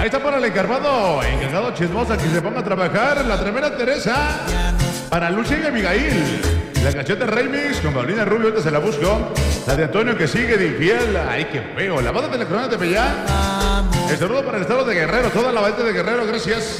Ahí está para el encargado chismosa que se ponga a trabajar, la tremenda Teresa. Para Lucia y Abigail. La canción de Remix con Paulina Rubio, ahorita se la busco. La de Antonio que sigue de infiel. Ay, qué feo. La banda de la Corona de Pellán. El saludo para el estado de Guerrero, toda la banda de Guerrero, gracias.